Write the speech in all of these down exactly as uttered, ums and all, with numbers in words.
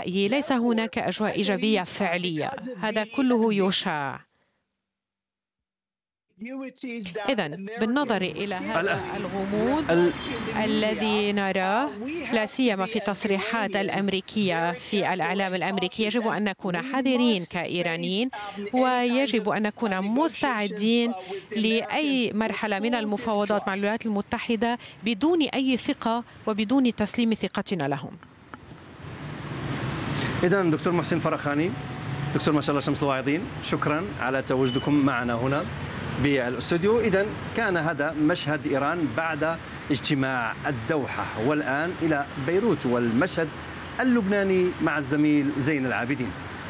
برأيي ليس هناك أجواء إيجابية فعلية، هذا كله يشاع. إذن بالنظر إلى هذا الغموض الذي نراه لا سيما في التصريحات الأمريكية في الإعلام الأمريكي، يجب أن نكون حذرين كإيرانيين، ويجب أن نكون مستعدين لأي مرحلة من المفاوضات مع الولايات المتحدة بدون أي ثقة وبدون تسليم ثقتنا لهم. إذن دكتور محسن فرخاني، دكتور ما شاء الله شمس الواعظين، شكرا على تواجدكم معنا هنا بالاستوديو. إذن كان هذا مشهد إيران بعد اجتماع الدوحة، والآن إلى بيروت والمشهد اللبناني مع الزميل زين العابدين.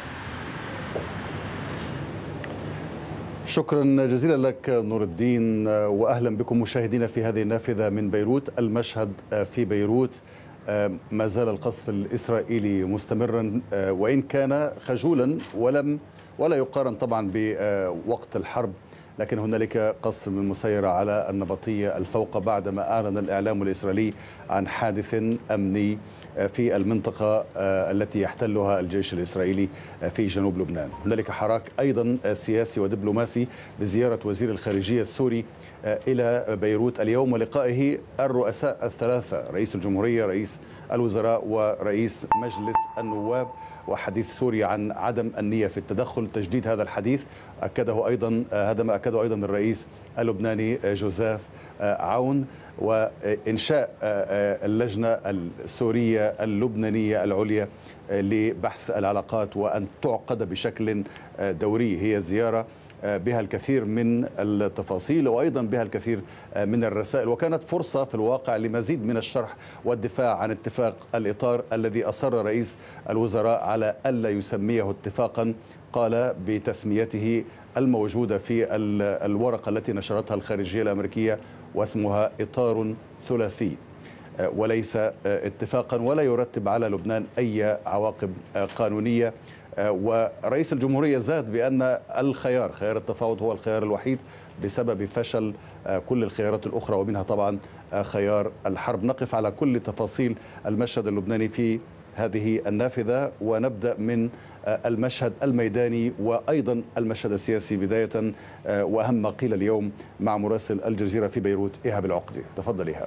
شكرا جزيلا لك نور الدين، وأهلا بكم مشاهدينا في هذه النافذة من بيروت. المشهد في بيروت ما زال القصف الإسرائيلي مستمرا، وإن كان خجولا ولم ولا يقارن طبعا بوقت الحرب، لكن هنالك قصف من مسيرة على النبطية الفوق بعدما أعلن الإعلام الإسرائيلي عن حادث أمني في المنطقة التي يحتلها الجيش الإسرائيلي في جنوب لبنان. هنالك حراك أيضا سياسي ودبلوماسي بزيارة وزير الخارجية السوري إلى بيروت اليوم ولقائه الرؤساء الثلاثة، رئيس الجمهورية، رئيس الوزراء، ورئيس مجلس النواب، وحديث سوريا عن عدم النية في التدخل. تجديد هذا الحديث أكده أيضا هذا ما أكده أيضا الرئيس اللبناني جوزيف عون، وإنشاء اللجنة السورية اللبنانية العليا لبحث العلاقات وأن تعقد بشكل دوري. هي زيارة بها الكثير من التفاصيل وأيضا بها الكثير من الرسائل، وكانت فرصة في الواقع لمزيد من الشرح والدفاع عن اتفاق الإطار الذي أصر رئيس الوزراء على ألا يسميه اتفاقا، قال بتسميته الموجودة في الورقة التي نشرتها الخارجية الأمريكية، واسمها إطار ثلاثي وليس اتفاقا، ولا يرتب على لبنان أي عواقب قانونية. ورئيس الجمهورية زاد بأن الخيار خيار التفاوض هو الخيار الوحيد بسبب فشل كل الخيارات الأخرى، ومنها طبعا خيار الحرب. نقف على كل تفاصيل المشهد اللبناني في هذه النافذة، ونبدأ من المشهد الميداني وأيضا المشهد السياسي بداية، وأهم ما قيل اليوم مع مراسل الجزيرة في بيروت إيهاب العقدي. تفضل إيهاب.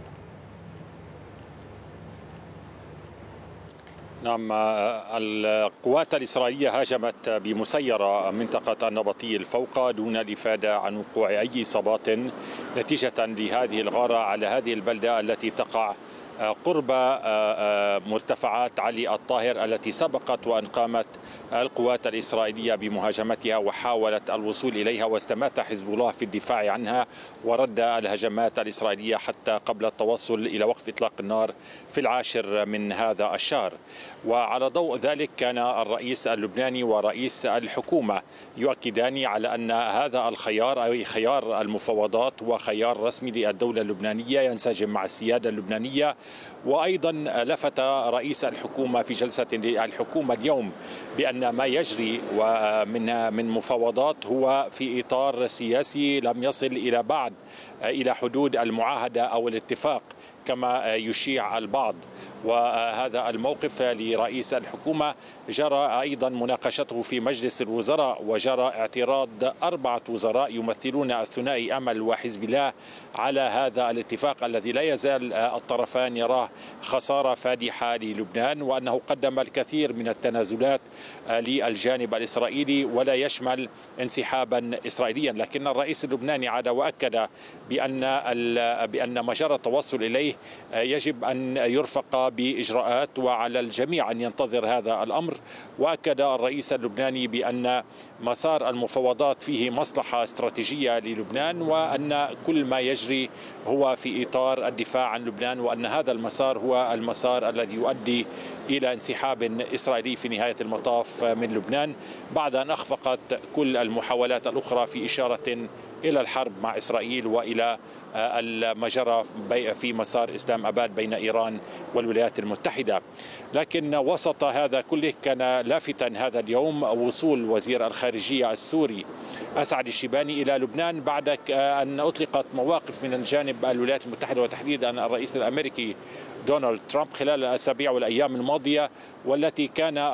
نعم، القوات الإسرائيلية هاجمت بمسيرة منطقة النبطي الفوق دون الإفادة عن وقوع أي إصابات نتيجة لهذه الغارة على هذه البلدة التي تقع قرب مرتفعات علي الطاهر التي سبقت وأن قامت القوات الإسرائيلية بمهاجمتها وحاولت الوصول إليها، واستمات حزب الله في الدفاع عنها ورد الهجمات الإسرائيلية حتى قبل التوصل إلى وقف إطلاق النار في العاشر من هذا الشهر. وعلى ضوء ذلك كان الرئيس اللبناني ورئيس الحكومة يؤكدان على أن هذا الخيار أي خيار المفاوضات هو خيار رسمي للدولة اللبنانية ينسجم مع السيادة اللبنانية. وأيضا لفت رئيس الحكومة في جلسة الحكومة اليوم بأن ما يجري من من مفاوضات هو في إطار سياسي لم يصل إلى بعد إلى حدود المعاهدة أو الاتفاق كما يشيع البعض. وهذا الموقف لرئيس الحكومة جرى أيضا مناقشته في مجلس الوزراء، وجرى اعتراض أربعة وزراء يمثلون الثنائي أمل وحزب الله على هذا الاتفاق الذي لا يزال الطرفان يراه خسارة فادحة للبنان، وأنه قدم الكثير من التنازلات للجانب الإسرائيلي ولا يشمل انسحابا إسرائيليا. لكن الرئيس اللبناني عاد وأكد بأن بأن ما جرى التوصل إليه يجب أن يرفق بإجراءات، وعلى الجميع أن ينتظر هذا الأمر. وأكد الرئيس اللبناني بأن مسار المفاوضات فيه مصلحة استراتيجية للبنان، وأن كل ما يجري هو في إطار الدفاع عن لبنان، وأن هذا المسار هو المسار الذي يؤدي إلى انسحاب إسرائيلي في نهاية المطاف من لبنان، بعد أن أخفقت كل المحاولات الأخرى في إشارة إلى الحرب مع إسرائيل وإلى ما جرى في مسار إسلام أباد بين إيران والولايات المتحدة. لكن وسط هذا كله كان لافتا هذا اليوم وصول وزير الخارجية السوري أسعد الشيباني إلى لبنان بعد أن أطلقت مواقف من الجانب الولايات المتحدة وتحديدا الرئيس الأمريكي دونالد ترامب خلال الأسابيع والأيام الماضية، والتي كان